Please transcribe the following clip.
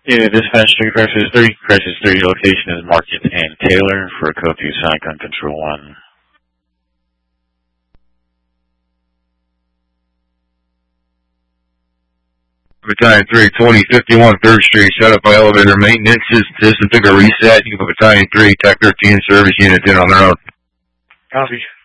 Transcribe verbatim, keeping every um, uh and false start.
Yeah, dispatch three, crisis three, crisis three, location is Market and Taylor for code two sign gun control one. Battalion three, twenty fifty-one third Street, set up by elevator maintenance. System took a reset. You can put Battalion three, Tech thirteen service units in on their own. Copy.